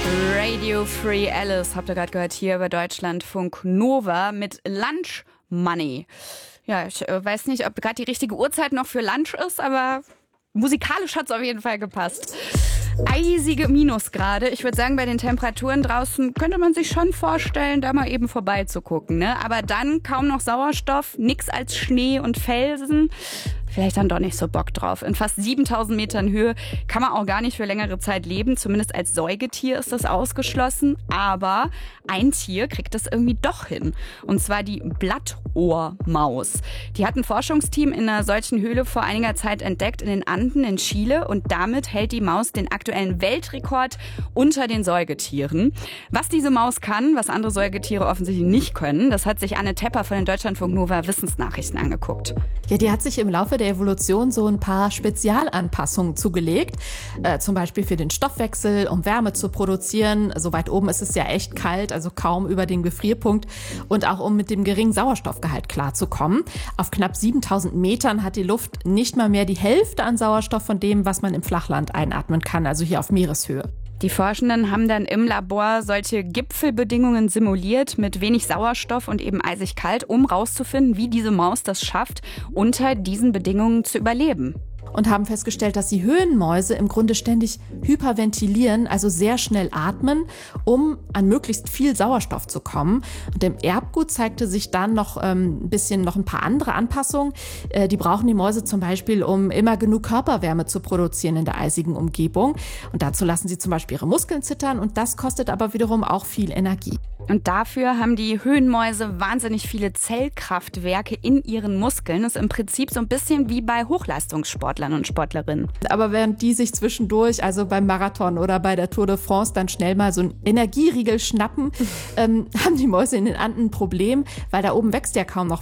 Radio Free Alice habt ihr gerade gehört hier bei Deutschlandfunk Nova mit Lunch Money. Ja, ich weiß nicht, ob gerade die richtige Uhrzeit noch für Lunch ist, aber musikalisch hat es auf jeden Fall gepasst. Eisige Minusgrade. Ich würde sagen, bei den Temperaturen draußen könnte man sich schon vorstellen, da mal eben vorbeizugucken, ne? Aber dann kaum noch Sauerstoff, nix als Schnee und Felsen. Vielleicht dann doch nicht so Bock drauf. In fast 7000 Metern Höhe kann man auch gar nicht für längere Zeit leben. Zumindest als Säugetier ist das ausgeschlossen. Aber ein Tier kriegt das irgendwie doch hin. Und zwar die Blattohrmaus. Die hat ein Forschungsteam in einer solchen Höhle vor einiger Zeit entdeckt in den Anden in Chile. Und damit hält die Maus den aktuellen Weltrekord unter den Säugetieren. Was diese Maus kann, was andere Säugetiere offensichtlich nicht können, das hat sich Anne Tepper von den Deutschlandfunk Nova Wissensnachrichten angeguckt. Ja, die hat sich im Laufe der Evolution so ein paar Spezialanpassungen zugelegt, zum Beispiel für den Stoffwechsel, um Wärme zu produzieren. So weit oben ist es ja echt kalt, also kaum über den Gefrierpunkt, und auch um mit dem geringen Sauerstoffgehalt klarzukommen. Auf knapp 7000 Metern hat die Luft nicht mal mehr die Hälfte an Sauerstoff von dem, was man im Flachland einatmen kann, also hier auf Meereshöhe. Die Forschenden haben dann im Labor solche Gipfelbedingungen simuliert mit wenig Sauerstoff und eben eisig kalt, um rauszufinden, wie diese Maus das schafft, unter diesen Bedingungen zu überleben. Und haben festgestellt, dass die Höhenmäuse im Grunde ständig hyperventilieren, also sehr schnell atmen, um an möglichst viel Sauerstoff zu kommen. Und im Erbgut zeigte sich dann noch ein paar andere Anpassungen. Die brauchen die Mäuse zum Beispiel, um immer genug Körperwärme zu produzieren in der eisigen Umgebung. Und dazu lassen sie zum Beispiel ihre Muskeln zittern, und das kostet aber wiederum auch viel Energie. Und dafür haben die Höhenmäuse wahnsinnig viele Zellkraftwerke in ihren Muskeln. Das ist im Prinzip so ein bisschen wie bei Hochleistungssportlern und Sportlerinnen. Aber während die sich zwischendurch, also beim Marathon oder bei der Tour de France, dann schnell mal so einen Energieriegel schnappen, haben die Mäuse in den Anden ein Problem, weil da oben wächst ja kaum noch